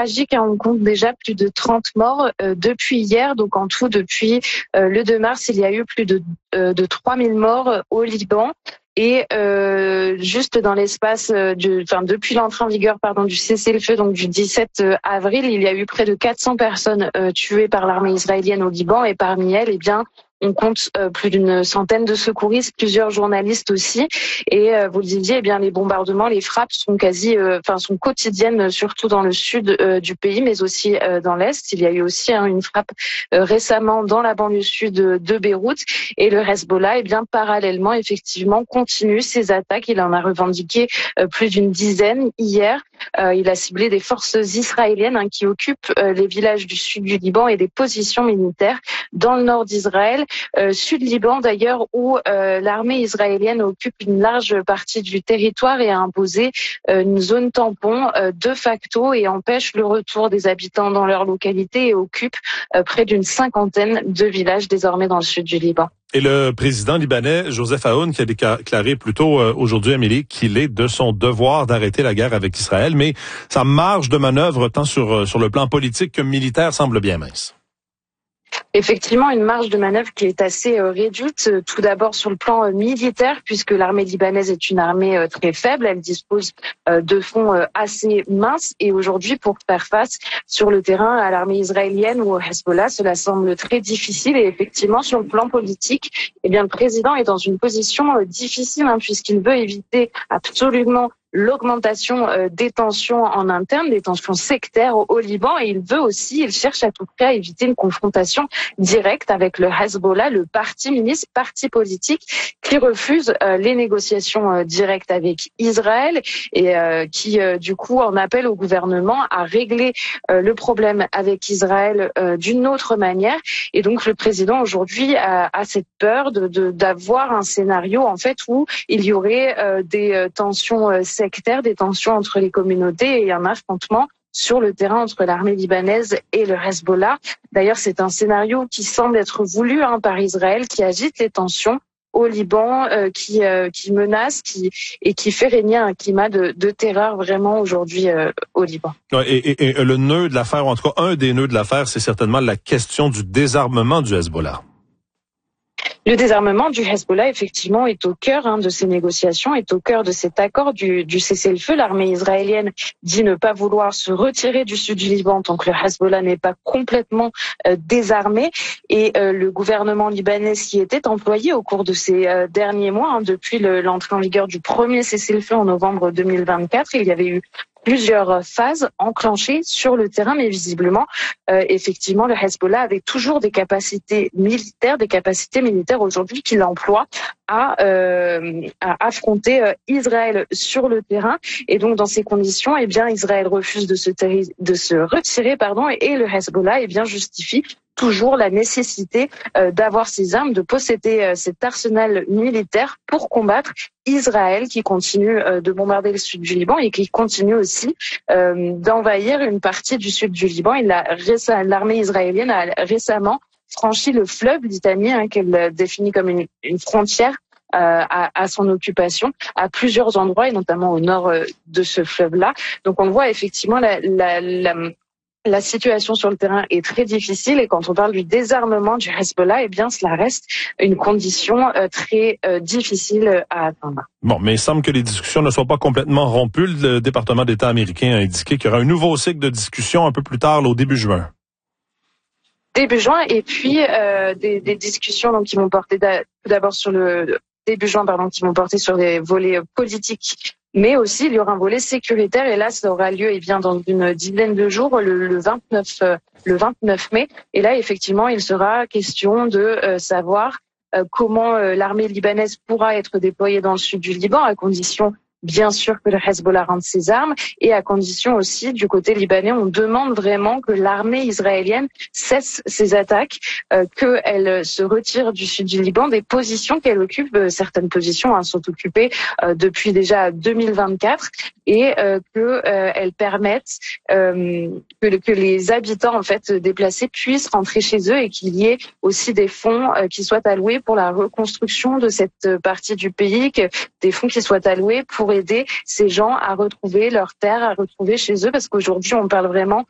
tragique. On compte déjà plus de 30 morts depuis hier. Donc en tout, depuis le 2 mars, il y a eu plus de 3000 morts au Liban. Et juste dans l'espace depuis l'entrée en vigueur du cessez-le-feu, donc du 17 avril, il y a eu près de 400 personnes tuées par l'armée israélienne au Liban, et parmi elles, on compte plus d'une centaine de secouristes, plusieurs journalistes aussi. Et vous le disiez, les bombardements, les frappes sont sont quotidiennes, surtout dans le sud du pays, mais aussi dans l'est. Il y a eu aussi une frappe récemment dans la banlieue sud de Beyrouth. Et le Hezbollah, parallèlement, effectivement, continue ses attaques. Il en a revendiqué plus d'une dizaine hier. Il a ciblé des forces israéliennes qui occupent les villages du sud du Liban et des positions militaires dans le nord d'Israël. Sud Liban d'ailleurs, où l'armée israélienne occupe une large partie du territoire et a imposé une zone tampon de facto et empêche le retour des habitants dans leur localité et occupe près d'une cinquantaine de villages désormais dans le sud du Liban. Et le président libanais, Joseph Aoun, qui a déclaré plus tôt aujourd'hui, Amélie, qu'il est de son devoir d'arrêter la guerre avec Israël, mais sa marge de manœuvre, tant sur le plan politique que militaire, semble bien mince. Effectivement, une marge de manœuvre qui est assez réduite, tout d'abord sur le plan militaire, puisque l'armée libanaise est une armée très faible, elle dispose de fonds assez minces, et aujourd'hui, pour faire face sur le terrain à l'armée israélienne ou au Hezbollah, cela semble très difficile. Et effectivement, sur le plan politique, le président est dans une position difficile, puisqu'il veut éviter absolument l'augmentation des tensions en interne, des tensions sectaires au Liban, et il cherche à tout prix à éviter une confrontation directe avec le Hezbollah, le parti politique qui refuse les négociations directes avec Israël et qui du coup en appelle au gouvernement à régler le problème avec Israël d'une autre manière. Et donc le président aujourd'hui a cette peur d'avoir un scénario en fait où il y aurait des tensions sectaires, des tensions entre les communautés et un affrontement sur le terrain entre l'armée libanaise et le Hezbollah. D'ailleurs, c'est un scénario qui semble être voulu par Israël, qui agite les tensions au Liban, qui menace, et qui fait régner un climat de terreur vraiment aujourd'hui au Liban. Ouais, et le nœud de l'affaire, ou en tout cas un des nœuds de l'affaire, c'est certainement la question du désarmement du Hezbollah. Le désarmement du Hezbollah, effectivement, est au cœur de ces négociations, est au cœur de cet accord du cessez-le-feu. L'armée israélienne dit ne pas vouloir se retirer du sud du Liban tant que le Hezbollah n'est pas complètement désarmé. Et le gouvernement libanais s'y était employé au cours de ces derniers mois, depuis l'entrée en vigueur du premier cessez-le-feu en novembre 2024. Il y avait eu plusieurs phases enclenchées sur le terrain, mais visiblement, effectivement, le Hezbollah avait toujours des capacités militaires aujourd'hui qu'il emploie à affronter Israël sur le terrain. Et donc, dans ces conditions, Israël refuse de se retirer, et le Hezbollah, justifie toujours la nécessité d'avoir ces armes, de posséder cet arsenal militaire pour combattre Israël qui continue de bombarder le sud du Liban et qui continue aussi d'envahir une partie du sud du Liban. L'armée israélienne a récemment franchi le fleuve Litani, qu'elle définit comme une frontière à son occupation à plusieurs endroits et notamment au nord de ce fleuve-là. Donc on voit effectivement la situation sur le terrain est très difficile, et quand on parle du désarmement du Hezbollah, cela reste une condition très difficile à atteindre. Bon, mais il semble que les discussions ne soient pas complètement rompues. Le département d'État américain a indiqué qu'il y aura un nouveau cycle de discussion un peu plus tard, au début juin. Début juin, et puis des discussions qui vont porter d'abord sur le début juin, qui vont porter sur les volets politiques. Mais aussi, il y aura un volet sécuritaire, et là, ça aura lieu dans une dizaine de jours, le 29 mai. Et là, effectivement, il sera question de savoir comment l'armée libanaise pourra être déployée dans le sud du Liban, à condition bien sûr que le Hezbollah rende ses armes, et à condition aussi, du côté libanais, on demande vraiment que l'armée israélienne cesse ses attaques, qu'elle se retire du sud du Liban, des positions qu'elle occupe. Certaines positions sont occupées depuis déjà 2024, et qu'elles permettent que les habitants déplacés puissent rentrer chez eux, et qu'il y ait aussi des fonds qui soient alloués pour la reconstruction de cette partie du pays, des fonds qui soient alloués pour aider ces gens à retrouver leurs terres, à retrouver chez eux, parce qu'aujourd'hui on parle vraiment